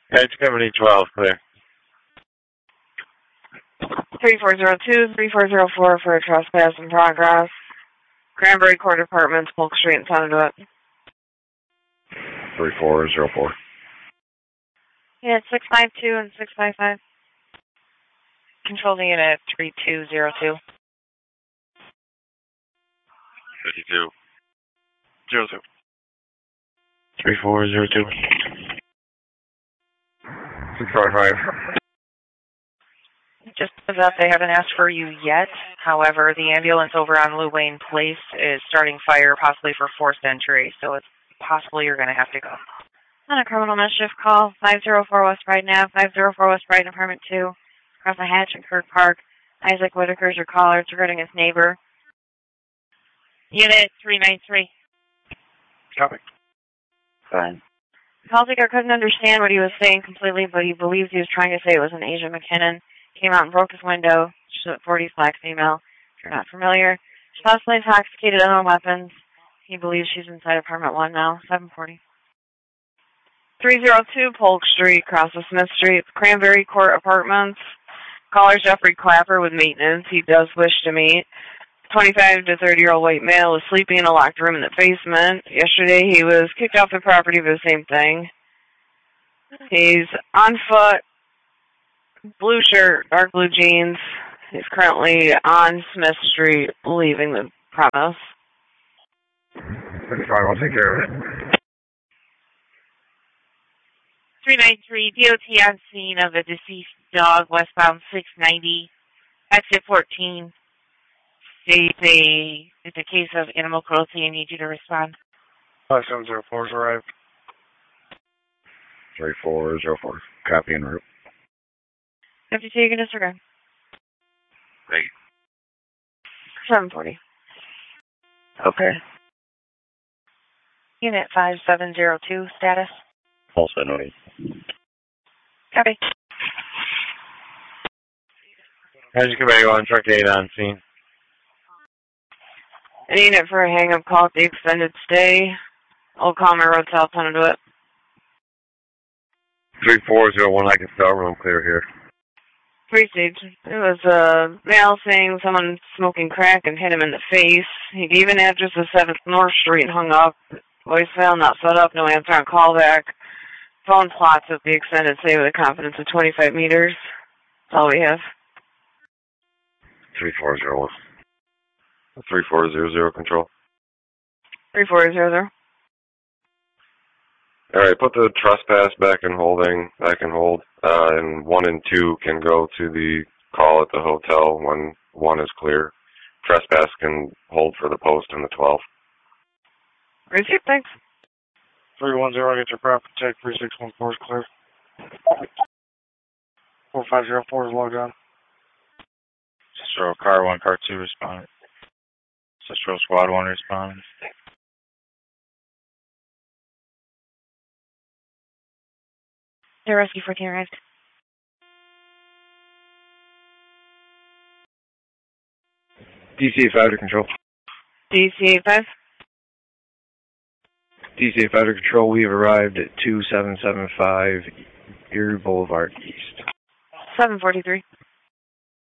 Edge Company 12, clear. 3402, 3404 for a trespass in progress. Cranberry Court Apartments, Polk Street in Conduit. 3404. Yeah, 652 and 655. Control the unit 3202. 52. 02. 3402. 655. Just that they haven't asked for you yet. However, the ambulance over on Lou Wayne Place is starting fire, possibly for forced entry, so it's possible you're going to have to go. On a criminal mischief call, 504 West Brighton Ave, 504 West Brighton Apartment 2, across the hatch in Kirk Park. Isaac Whitaker's your caller. It's regarding his neighbor. Unit 393. Copy. Fine. The call taker couldn't understand what he was saying completely, but he believes he was trying to say it was an Asia McKinnon. Came out and broke his window. She's at 40, black female. If you're not familiar, she's possibly intoxicated on weapons. He believes she's inside apartment 1 now. 740. 302 Polk Street, across the Smith Street, Cranberry Court Apartments. Caller Jeffrey Clapper with maintenance. He does wish to meet. 25 to 30-year-old white male is sleeping in a locked room in the basement. Yesterday he was kicked off the property for the same thing. He's on foot, blue shirt, dark blue jeans. He's currently on Smith Street, leaving the premise. 65, I'll take care of it. 393, DOT on scene of a deceased dog, westbound 690, exit 14. It's a case of animal cruelty. I need you to respond. 5704 is arrived. 3404. Copy en route. 52, you can disregard. Thank you. 740. Okay. Unit 5702, status. Also noted. Copy. Edge Company 1, truck 8 on scene. An unit for a hang-up call at the extended stay. Old Calmer Road, South Conduit. 3401, I can start room clear here. 3-stage. It was a male saying someone smoking crack and hit him in the face. He gave an address of 7th North Street and hung up. Voicemail not set up, no answer on callback. Phone plots at the extended stay with a confidence of 25 meters. That's all we have. 3401. 3400 control. 3400. Alright, put the trespass back in hold. And 1 and 2 can go to the call at the hotel when 1 is clear. Trespass can hold for the post and the 12. Receipt, thanks. 310, get your property check. 3614 is clear. 4504 is logged on. Cicero car 1, car 2 responded. Cicero squad 1 responded. The rescue 14 arrived. DCA 5 to control. DCA 5. DCA 5 to control, we have arrived at 2775 Erie Boulevard East. 743.